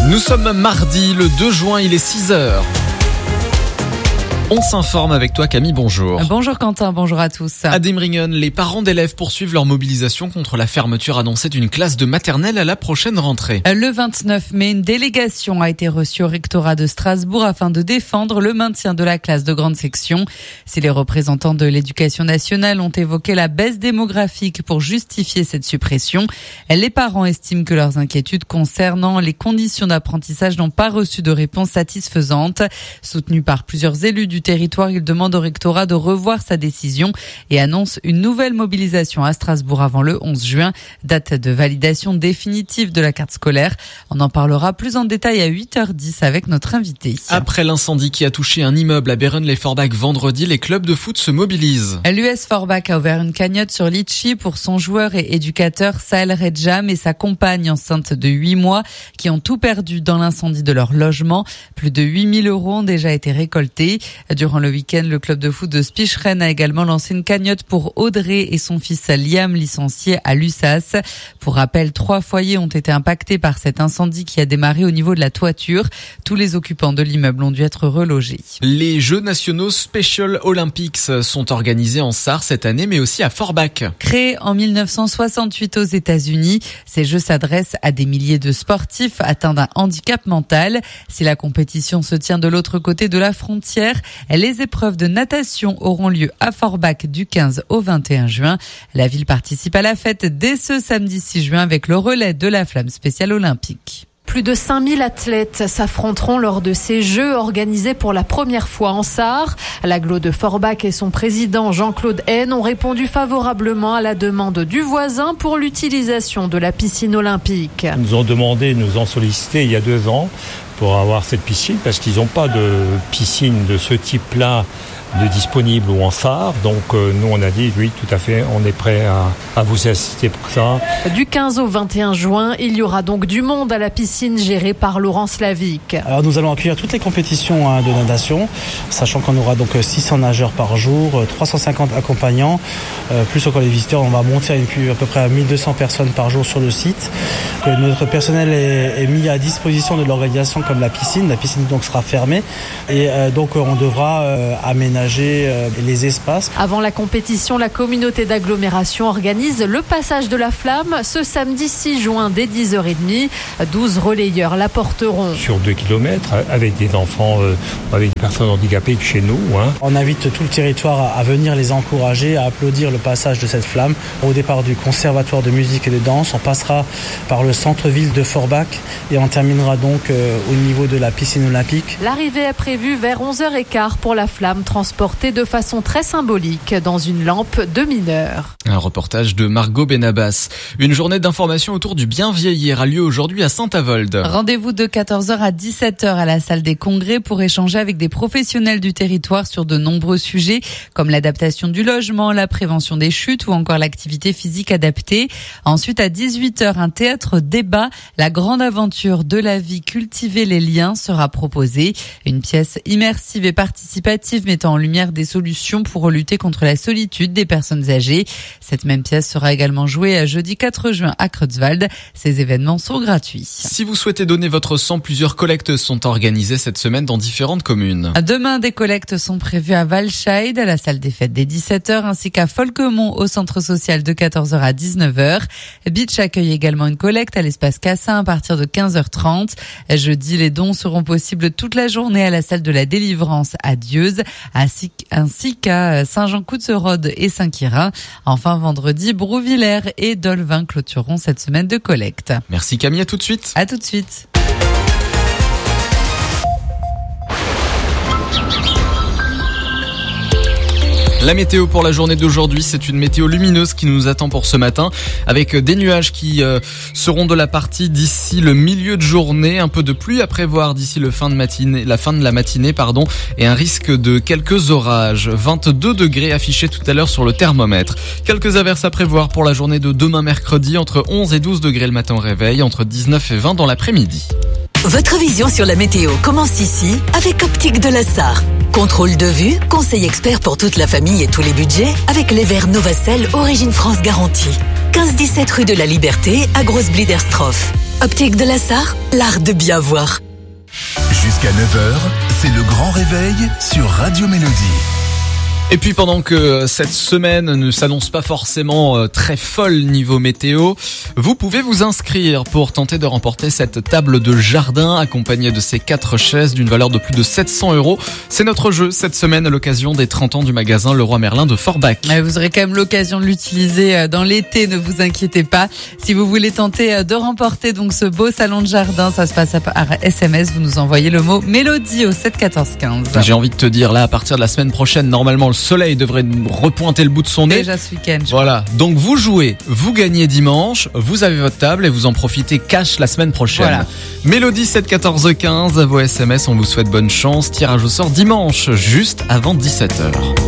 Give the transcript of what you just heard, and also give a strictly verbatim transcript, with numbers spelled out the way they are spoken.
Nous sommes mardi, le deux juin, il est six heures. On s'informe avec toi Camille, bonjour. Bonjour Quentin, bonjour à tous. À Demringen, les parents d'élèves poursuivent leur mobilisation contre la fermeture annoncée d'une classe de maternelle à la prochaine rentrée. Le vingt-neuf mai, une délégation a été reçue au rectorat de Strasbourg afin de défendre le maintien de la classe de grande section. Si les représentants de l'éducation nationale ont évoqué la baisse démographique pour justifier cette suppression, les parents estiment que leurs inquiétudes concernant les conditions d'apprentissage n'ont pas reçu de réponse satisfaisante. Soutenus par plusieurs élus du territoire, il demande au rectorat de revoir sa décision et annonce une nouvelle mobilisation à Strasbourg avant le onze juin, date de validation définitive de la carte scolaire. On en parlera plus en détail à huit heures dix avec notre invité. Après l'incendie qui a touché un immeuble à Bärenley-Forbach vendredi, les clubs de foot se mobilisent. L'U S Forbach a ouvert une cagnotte sur Litchi pour son joueur et éducateur Saël Redjam et sa compagne enceinte de huit mois qui ont tout perdu dans l'incendie de leur logement. Plus de huit mille euros ont déjà été récoltés. Durant le week-end, le club de foot de Spicheren a également lancé une cagnotte pour Audrey et son fils Liam, licenciés à l'U S A S. Pour rappel, trois foyers ont été impactés par cet incendie qui a démarré au niveau de la toiture. Tous les occupants de l'immeuble ont dû être relogés. Les Jeux nationaux Special Olympics sont organisés en Sarre cette année, mais aussi à Forbach. Créés en mille neuf cent soixante-huit aux États-Unis, ces Jeux s'adressent à des milliers de sportifs atteints d'un handicap mental. Si la compétition se tient de l'autre côté de la frontière, les épreuves de natation auront lieu à Forbach du quinze au vingt et un juin. La ville participe à la fête dès ce samedi six juin avec le relais de la flamme spéciale olympique. Plus de cinq mille athlètes s'affronteront lors de ces Jeux organisés pour la première fois en Sarre. L'agglo de Forbach et son président Jean-Claude Haine ont répondu favorablement à la demande du voisin pour l'utilisation de la piscine olympique. Ils nous ont demandé, nous ont sollicité il y a deux ans pour avoir cette piscine parce qu'ils n'ont pas de piscine de ce type-là de disponible ou en Sarre. Donc euh, nous on a dit oui tout à fait, on est prêt à, à vous assister pour ça. Du quinze au vingt et un juin, il y aura donc du monde à la piscine gérée par Laurent Slavic. Alors nous allons accueillir toutes les compétitions hein, de natation, sachant qu'on aura donc six cents nageurs par jour, trois cent cinquante accompagnants, euh, plus encore les visiteurs. On va monter à, une, à peu près à mille deux cents personnes par jour sur le site. Que notre personnel est, est mis à disposition de l'organisation comme la piscine. La piscine donc sera fermée et euh, donc on devra euh, aménager les espaces. Avant la compétition, la communauté d'agglomération organise le passage de la flamme ce samedi six juin dès dix heures trente. douze relayeurs la porteront. Sur deux kilomètres avec des enfants, euh, avec des personnes handicapées de chez nous. Hein. On invite tout le territoire à venir les encourager, à applaudir le passage de cette flamme. Au départ du conservatoire de musique et de danse, on passera par le centre-ville de Forbach et on terminera donc euh, au niveau de la piscine olympique. L'arrivée est prévue vers onze heures quinze pour la flamme transportée de façon très symbolique dans une lampe de mineur. Un reportage de Margot Benabas. Une journée d'information autour du bien vieillir a lieu aujourd'hui à Saint-Avold. Rendez-vous de quatorze heures à dix-sept heures à la salle des congrès pour échanger avec des professionnels du territoire sur de nombreux sujets comme l'adaptation du logement, la prévention des chutes ou encore l'activité physique adaptée. Ensuite à dix-huit heures, un théâtre débat, la grande aventure de la vie, cultiver les liens sera proposée. Une pièce immersive et participative mettant en lumière des solutions pour lutter contre la solitude des personnes âgées. Cette même pièce sera également jouée jeudi quatre juin à Creutzwald. Ces événements sont gratuits. Si vous souhaitez donner votre sang, plusieurs collectes sont organisées cette semaine dans différentes communes. Demain, des collectes sont prévues à Walscheid, à la salle des fêtes dès dix-sept heures, ainsi qu'à Folquemont au centre social de quatorze heures à dix-neuf heures. Beach accueille également une collecte à l'espace Cassin à partir de quinze heures trente. Jeudi, les dons seront possibles toute la journée à la salle de la Délivrance à Dieuze, ainsi, ainsi qu'à Saint-Jean-Coutzerode et Saint-Quirin. Enfin, vendredi, Brouvillers et Dolvin clôtureront cette semaine de collecte. Merci Camille, à tout de suite. À tout de suite. La météo pour la journée d'aujourd'hui, c'est une météo lumineuse qui nous attend pour ce matin, avec des nuages qui euh, seront de la partie d'ici le milieu de journée, un peu de pluie à prévoir d'ici le fin de matinée, la fin de la matinée, pardon, et un risque de quelques orages. vingt-deux degrés affichés tout à l'heure sur le thermomètre. Quelques averses à prévoir pour la journée de demain mercredi, entre onze et douze degrés le matin au réveil, entre dix-neuf et vingt dans l'après-midi. Votre vision sur la météo commence ici avec Optique de la Sarre. Contrôle de vue, conseil expert pour toute la famille et tous les budgets avec les verres Novacell Origine France garantie. quinze dix-sept rue de la Liberté à Grosse-Bliederstroff. Optique de la Sarre, l'art de bien voir. Jusqu'à neuf heures, c'est le grand réveil sur Radio Mélodie. Et puis pendant que cette semaine ne s'annonce pas forcément très folle niveau météo, vous pouvez vous inscrire pour tenter de remporter cette table de jardin accompagnée de ces quatre chaises d'une valeur de plus de sept cents euros. C'est notre jeu cette semaine à l'occasion des trente ans du magasin Leroy Merlin de Forbach. Vous aurez quand même l'occasion de l'utiliser dans l'été, ne vous inquiétez pas. Si vous voulez tenter de remporter donc ce beau salon de jardin, ça se passe par S M S, vous nous envoyez le mot Mélodie au sept quatorze quinze. J'ai envie de te dire, là à partir de la semaine prochaine, normalement le soleil devrait repointer le bout de son nez. Déjà ce week-end. Voilà. Donc vous jouez, vous gagnez dimanche, vous avez votre table et vous en profitez cash la semaine prochaine. Voilà. Mélodie sept quatorze quinze, à vos S M S, on vous souhaite bonne chance. Tirage au sort dimanche, juste avant dix-sept heures.